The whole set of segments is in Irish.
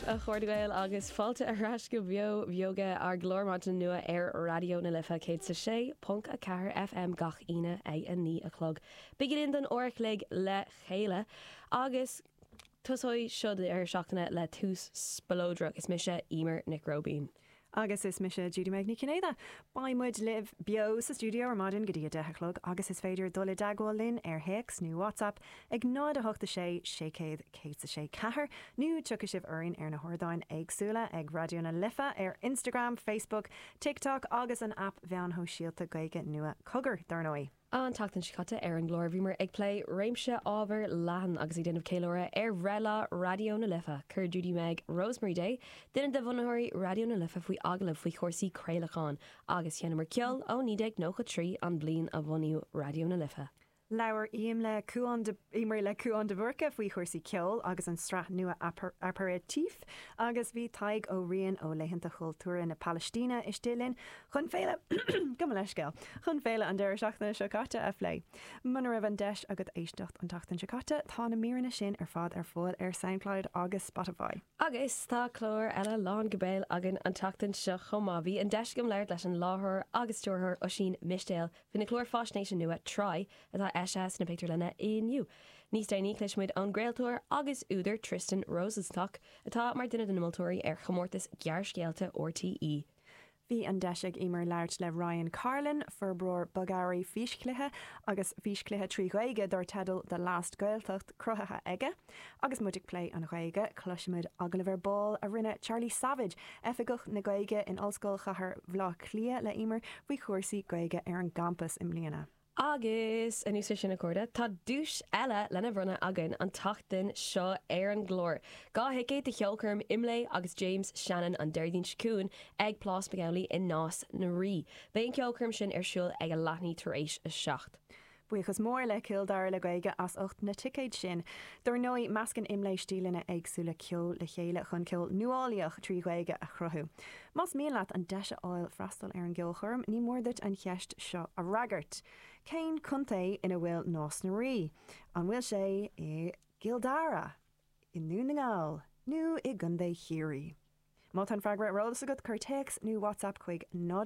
a chuirdail agus fáilte arás go bheoga ar glórmáid nua ar radio na lifa cé sa sé pont a cehar FM gach ine é a ní a chlog. Bigin den orchlig le chéile agus tusáid siod ar seachtainna le tús spolódrach is mise Emer Nick Robin. Agus is mise Judy Meg ní Cnéada. Baimmuid liv bio sa studio ar maidin go dtí a dechlog agus is féidir dul dagháil linn ar Hicks nó WhatsApp ag 986 sécéad cé sa sé cehar nó tucha sibh oireann ar na hórdáin agsúla ag radio na lifa ar Instagram, Facebook, TikTok agus an app bhean ho síalta gaige nua cogur darnói. An tatan sicata ar an glóir bhí mar ag play réimse ábhar lean agus I déanamh céileora ar Rela radio na lifa chur Judy Meg Rosemary Day duine de bhunairí radio na lifa faoi aglah faoi chósaí créileachán agus cheanna mar ceol ó 993 an blion a bhuniú radio na lifa. Leabhar íam le imar le cuán de bhurca faoi chuirsaí ceol agus an strath nua aparatíf agus bhí taig ó rion ó leihananta chultúra na Palestína is stilinn chun féile go leisceil chun féile an deir seachtainna seocata a phlé. Muna raibh an deis agad éistecht an tachtain seocata tá na míranna sin ar fád ar SoundCloud agus Spotify. Agus tá chlór eile lán gobéil agan an tachtain seo chomá bhí an deis gom leir leis an láthair agus túrthir ó sin mistéal hí na chlór fásnéisisin nua try atá eise na picture lena inniu. Níos daoine cluisimuid an gréaltóir agus úidir Tristan Rosenstock atá mar duine den multóirí ar chomórtas gearrscéalta RTE. Bhí an deisig imar leirt le Ryan Carlin forbror bagarí físclithe agus físclithe trí gaige dar tedal de last gailtacht crothathe aige agus muidig play an gaige cluisimuid aglah ball a rinne Charlie Savage efiguch na gaige in ollscoil chathair bhlá clia le imar bhí chuirsaí gaige ar an campus im Mbliana. Agus a nús sin accorda tá dúis eile lena bhrunna agan an tachtain seo ar an glór. Gá hicé de cheolcurm Imlé agus James Shannon an Deirdín Sicún ag plás begailí in nás na rí. Béon ceolcurm sin ar siúil ag a leithní tar éis a seacht. Buchas mór le cildar le gaige as 8 na ticéid sin. Dar nói meascan imlé stílena agsúla ceol le chéile chun ceol nuálaíoch trí gaige a chruthú. Mas míon leat an deise áil freastal ar an gceolchorm ní mórdait an cheist seo a ragart. Céin chunta ina bhfuil nás na rí. An bhfuil sé I Gildara, I nú na ngáil, nó I gundé chiirí. Má an freagra rólas agad chur text nó WhatsApp chuig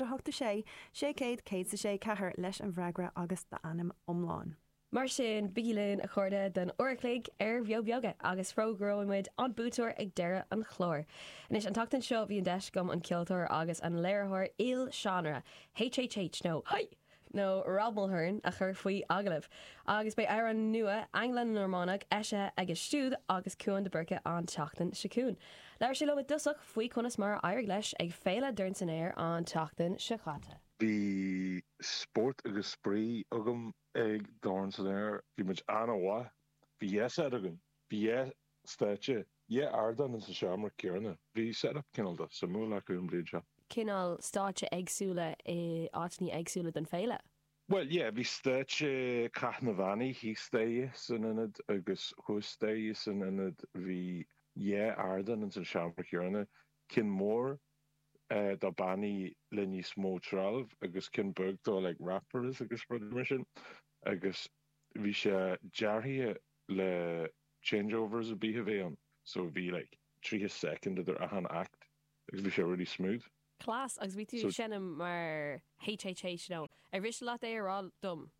986 sécéad cé sa sé cethir leis an bhreagra agus de anam omláin. Mar sin bigilinn a chuirde den orchlig ar bheoga agus frógróimiid an bútóir ag deire an chlór. Inis an tachtain seo bhí an deis gom an ceoltóir agus an léirthir il seanra HHH nó Rabmalhern a chur faoi aglah. Agus bei ar an nua Anglan Normánach eise agus stúd agus cuan de burca an teachtain sicún. Leir sé le dusach faoi conas mar air leis ag féile dúin san air an teachtain seachata. Bhí sport agus sprí agam ag dáin san air bhí muid anhha bhí agam bhí státe ardan in sa seamar cearna. Bhí setup cinálda sa múla chun blian seo. Cinál státe agsúla I áitní agsúla den féile? Well, yeah, bhí státe Cathnavani hí stéie san inad agus chustéie san inad bhí ardan in sa seamar cearna cin mór da bani le níos mó tralh agus cin bugdá like rappers agus production agus bhí sé dearthaithe le changeovers a bíthe bhéan so bhí like 3 second idir a an act agus bhí sé really smooth. Clás agus bhí tú sinnam mar HHH nó. A bhís leat é ará dum.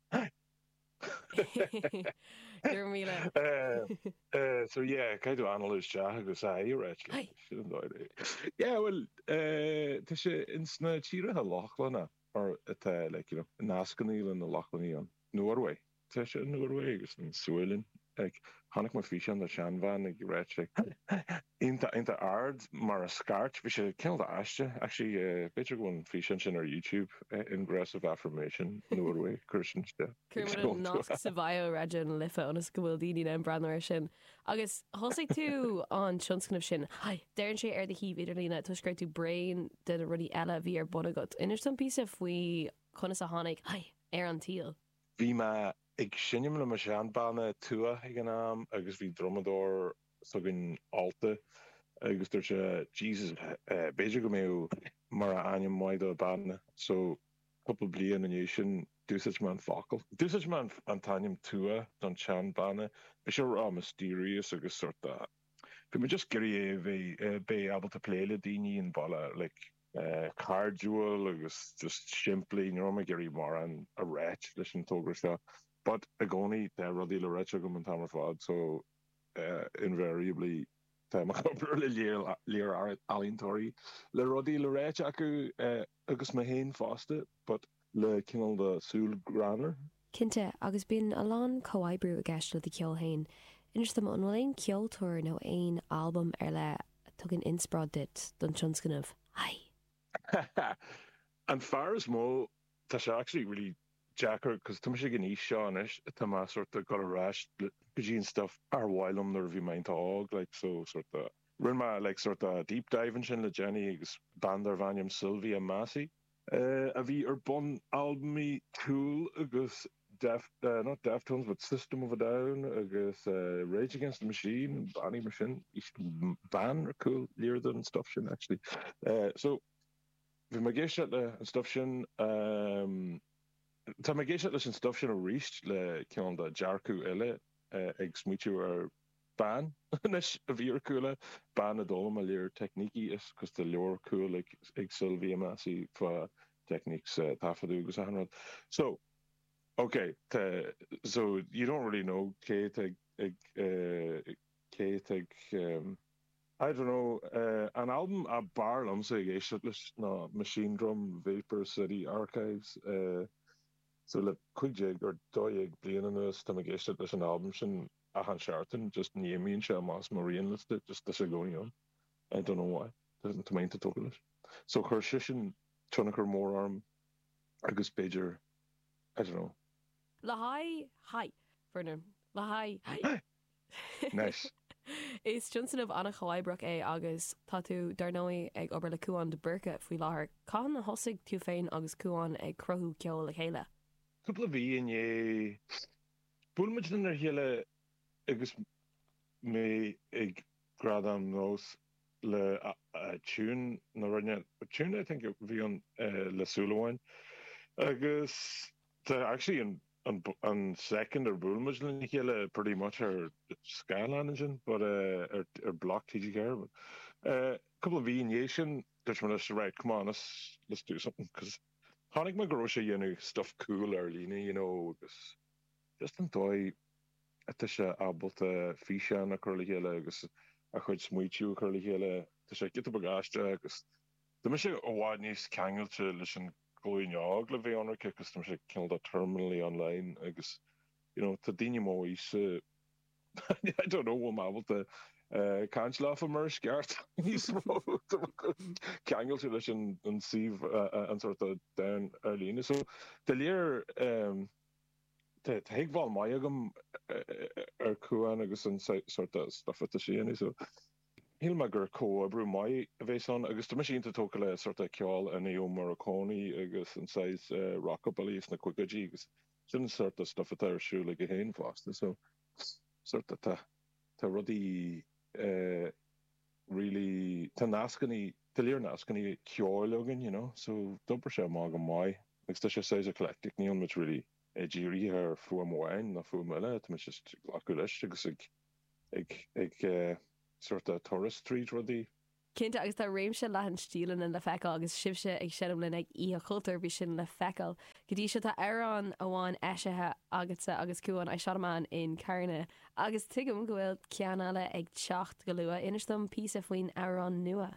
Gur míle. So yeah, caiidú analús te agus éire. Yeah, well, tá sé insna tírethe lachlanna ar atá like, you know, nascanílan na lachlanní an Norway. Tá sé Norway agus an Suilin. Like, hannig mar fi an der seanvan ag réit inta ard mar a skart vi sé kill a aiste actually better go fi sin ar YouTube Ingressive Affirmation Norway Christian nás sa bhaio radion lifa an scoil daoine an brandir sin agus thosaigh tú an tionscanmh sin déann sé ar de híh idirlína tuisgréid tú brain den a rudí eile bhí ar bonagat inar san písa faoi chunas a tháinig ar an tíal. Bhí me ag sinnim le mar seanbanna tua ag an am agus bhí dromador so gin alta agus dúir se Jesus beidir go méú mar a aim maid a banna so couple blian an sin dúsach man focail. Dúsach man an tanim tua don seanbanna be se rá mysterious agus sorta Fi me just geri be able to play le dini in balla cardúil agus just simply me geri mar an a réit leis an tógra but a gcónaí de rodí le réite go an tamar fád so invariably le léir alíntóirí le rodí le réite acu agus me héin fásta but le cinál de súl granar. Cinnte agus bíon a lán comhaidbrú a gceist le ceol hain. Inas am anhfuil ceoltóir nó aon albumm le tugin inspráid dit don tionscanmh. Hai. An far is mó tá sé actually really Jacker because tu sé gní seanis tá má sort of got a rash gajin stuff ar whilem there vi meint og like so sort of run ma like sort of deep diving sin le Jenny agus bander vanium Sylvia Massey a vi bon albumi tool agus not Deftones but System of a Down agus Rage Against the Machine Bonnie Machine ban cool leer than stuff sin actually so vi ma ge le stuff sin Tá me géisi leis an stuff sin a riist le cean de jarcu eile ag smuitiú ar ban nes a bhíar coolla ban a dólam a léir technici is cos de leor cool ag Sylvia Massey fa techniques tafaú agus a so okay so you don't really know Kate I don't know an album a barlam so géisi leis na Machine Drum Vapor City Archives so le cuiig or dóig blian an nus tá géiste leis an album sin a han seartan just níamíonn se más Marian liste just is going on. I don't know why. Doesn't main to talk so chuir sin tunnachar mór arm agus Beiger I don't know. Le hai Vernon le hai Nice. Is Johnson of Anna Chawaibrach agus tatu darnoi ag ober le cuan de burka fui láhar cá na hosig tú féin agus cuan ag crothú ceol le chéile. Couple bhí in é búlmuid na héile agus mé ag grad an nós le tún na rinne tún I think bhí an lesúlahain agus actually an second or búlmuid na héile pretty much ar Skyline engine but ar block TG couple of bhí in é sin Dutch man right come on let's do something because Hannig me gro stuff cool early, just an dói se abal fi na curly héile agus a chuid smuitiú curly héile sé get bagaiste agus de me sé óháid níos kegel leis an glóineag le bheith anra agus sé kill a terminally online agus tá daine mó ise I don't know am abal can't laugh a mer skeart kegel to leis an sieve an sort of down early so de leer heagval mai agam cuan agus an sort of stuff at sé so hil me gur có brú mai a bheits an agus tá machine to le sort of ceáil an éo Morricone agus an size rockabilly na cuigaí agus sin sort of stuff arsúle go héin fast so sort of tá rudí really tá nascanní tá léir nascanní ceáilogin so dumper sé má go mai agus tá sé sé eclectic níon mit really ddíirí ar fu móin na fu meile tá just acu leis agus ag sort of tourist street rudí. Cinnte agus tá réimse lehan stílan in le feáil agus sibse ag sem lin ag í a chutar bhí sin le feáil. Godí se tá arán amháin eisethe agatsa agus cuaán ag seaán in carne. Agus tuigem gohfuil ceanála ag techt go lua inastom pí a faoin arán nua.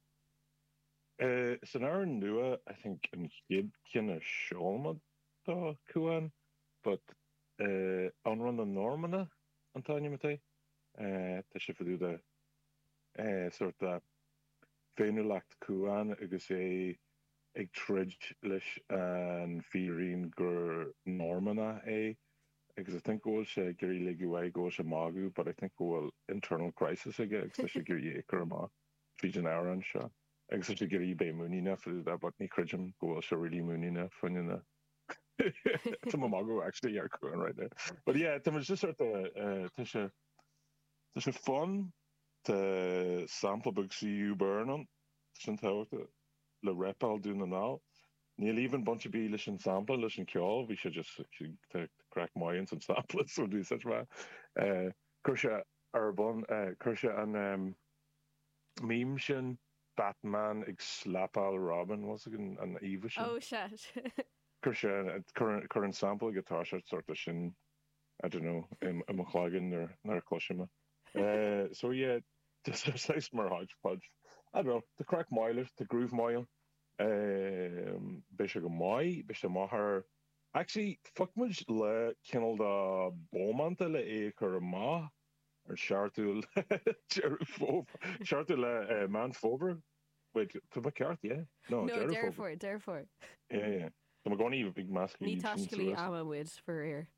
San arán nua, I think an chiad cinna seolma dá cuaán, but anran an normana antáine maté. Tá sé faú de sort of féinúlacht cuaán agus ag trid leis an firín gur normana because I think goal sé gurí le gohhaid go se magu, but I think gohfuil internal crisis aige agus sé gur dhécar má fi an áran seo. Agus sé gurí bé múnína fi but ní cruidm gohfuil se rilí múnína fanna. Tá magu actually ar cuaán right there. But yeah, tá just sort of tá sé fun the sample book CU burn sin táta le repal dún an ná. Níl even bunch of bí leis an sample leis an ceol, bhí sé just crack mains an samples so do such ma. Cur ar bon chuirse an meme sin Batman ag slapáil Robin was an Eva sin. Oh shit. Chuirse current sample guitar sort of sin I don't know im a chlágan nar cloisiime. So yeah, just nice mar hodgepodge. I don't know, the crack mile, the groove mile. Bisha go mai, Bisha mahar. Actually, fuck much le kinnel da bomante le eker ma or shartul shartul man fover. Wait, to my cart, yeah. No, therefore. Yeah. So I'm going to big mask. Ní tascally ama wid for ear.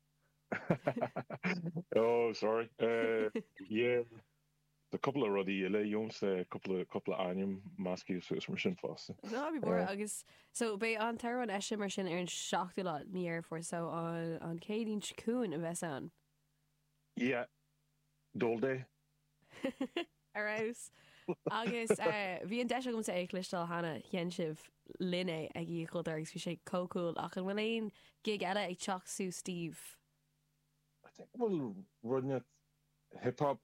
Oh, sorry. Yeah. A couple of ruddy Jones, a couple of annual masky so it's machine fast. No, be more agus so be on Tyrone Eshe mar sin an shocked a lot me for so on Kadeen Chikun a Vesan. Yeah. Dolde. Arouse. Agus bhí an deise gom sa éclistal hana hiensibh linne ag í chudargus bhí sé cócúil ach an bhfuil gig eile ag teachsú Steve. I think we'll run it hip-hop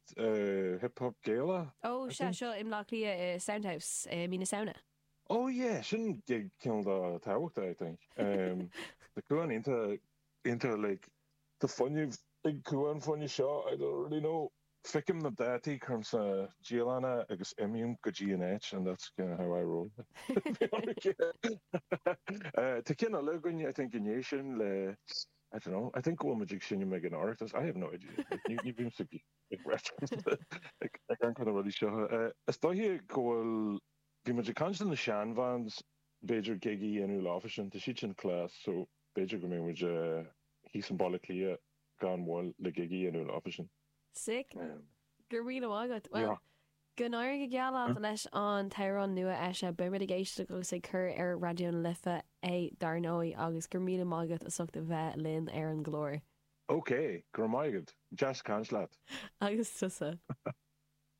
gala. Oh, seo im lách lia Soundhouse mína sauna. Oh yeah, shouldn't gig kill the Tawacht, I think. The Kuan into like the funny big Kuan funny shot, I don't really know. Fickim the daddy comes Giolana agus Emium go GNH, and that's kind of how I roll. To kin a logun, I think in nation le I don't know. I think go magic sin you make an artist. I have no idea. You've been so I can't kind of really show. Sta here go be magic constant the Shan Vans Bejer Gigi and Ulafishin to teach in class. So Bejer go me with he symbolically gone well the Gigi and Ulafishin. Sick. Gurwina wagat. Well, Gunnar Gala leis an Tyrone nua eise bimid géiste go sé cur ar radioún lifa é darnóí agus gur míle mágad a sucht a bheith linn ar an glóir. Okay, gur maigad. Jazz Kanslat. Agus tusa.